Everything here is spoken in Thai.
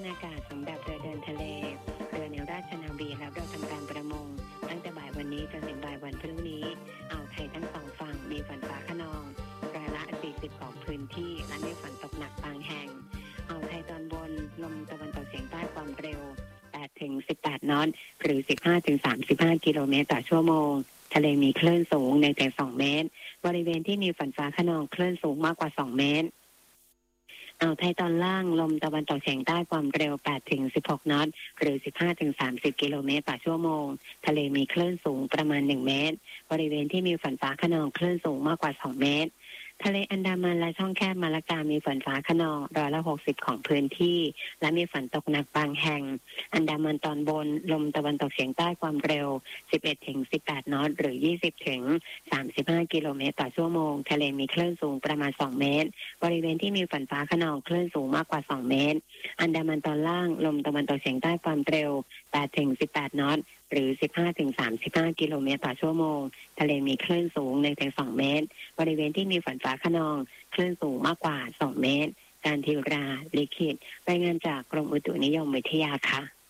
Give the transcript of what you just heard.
ณอากาศสำหรับเรือเดินทะเลเรือแนวราชนาวีและเรือทำการประมงตั้งแต่บ่ายวันนี้จนถึงบ่ายวันพรุ่งนี้อ่าวไทยทั้งสองฝั่งมีฝนฟ้าคะนองร้อยละ40ของพื้นที่และมีฝนตกหนักบางแห่งอ่าวไทยตอนบนลมตะวันตกเฉียงใต้ความเร็ว8-18 นอตหรือ15-35 กิโลเมตรต่อชั่วโมงทะเลมีคลื่นสูง1-2 เมตรบริเวณที่มีฝนฟ้าคะนองคลื่นสูงมากกว่า2 เมตรอ่าวไทยตอนล่างลมตะวันตกเฉียงใต้ความเร็ว8-16 นอตหรือ15-30 กิโลเมตรต่อชั่วโมงทะเลมีคลื่นสูงประมาณ1 เมตรบริเวณที่มีฝนฟ้าคะนองคลื่นสูงมากกว่า2 เมตรทะเลอันดามันและช่องแคบมาละกามีฝนฟ้าคะนองร้อยละ60ของพื้นที่และมีฝนตกหนักบางแห่งอันดามันตอนบนลมตะวันตกเฉียงใต้ความเร็ว11-18 นอตหรือ20-35 กิโลเมตรต่อชั่วโมงทะเลมีคลื่นสูงประมาณ2 เมตรบริเวณที่มีฝนฟ้าคะนองคลื่นสูงมากกว่า2 เมตรอันดามันตอนล่างลมตะวันตกเฉียงใต้ความเร็ว8-18 นอตหรือ15-35 กิโลเมตรต่อชั่วโมงทะเลมีคลื่นสูง1-2 เมตรบริเวณที่มีฝนฟ้าคะนองคลื่นสูงมากกว่า2 เมตรการทิวราลิขิตรายงานจากกรมอุตุนิยมวิทยาค่ะ